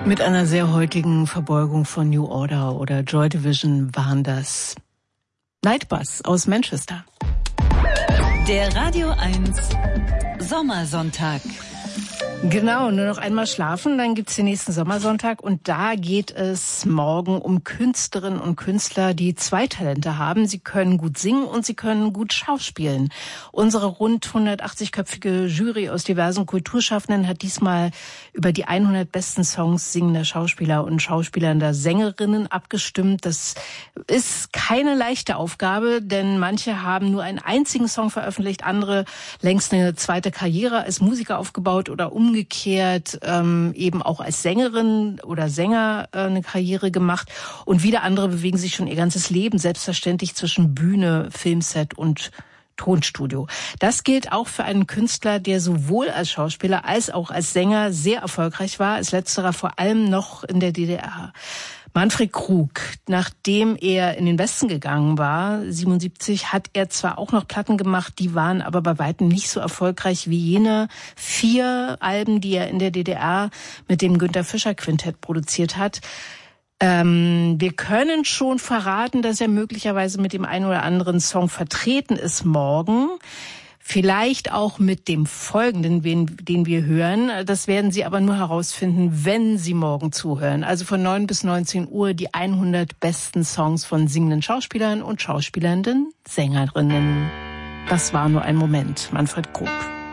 Mit einer sehr heutigen Verbeugung von New Order oder Joy Division waren das Nightbus aus Manchester. Der Radio 1 Sommersonntag. Genau, nur noch einmal schlafen, dann gibt's den nächsten Sommersonntag und da geht es morgen um Künstlerinnen und Künstler, die zwei Talente haben. Sie können gut singen und sie können gut schauspielen. Unsere rund 180-köpfige Jury aus diversen Kulturschaffenden hat diesmal über die 100 besten Songs singender Schauspieler und schauspielernder Sängerinnen abgestimmt. Das ist keine leichte Aufgabe, denn manche haben nur einen einzigen Song veröffentlicht, andere längst eine zweite Karriere als Musiker aufgebaut oder umgekehrt eben auch als Sängerin oder Sänger eine Karriere gemacht und wieder andere bewegen sich schon ihr ganzes Leben selbstverständlich zwischen Bühne, Filmset und Tonstudio. Das gilt auch für einen Künstler, der sowohl als Schauspieler als auch als Sänger sehr erfolgreich war, als letzterer vor allem noch in der DDR. Manfred Krug, nachdem er in den Westen gegangen war, 77, hat er zwar auch noch Platten gemacht, die waren aber bei weitem nicht so erfolgreich wie jene 4 Alben, die er in der DDR mit dem Günter Fischer Quintett produziert hat. Wir können schon verraten, dass er möglicherweise mit dem einen oder anderen Song vertreten ist morgen. Vielleicht auch mit dem folgenden, den wir hören. Das werden Sie aber nur herausfinden, wenn Sie morgen zuhören. Also von 9 bis 19 Uhr die 100 besten Songs von singenden Schauspielern und schauspielernden Sängerinnen. Das war nur ein Moment. Manfred Krug.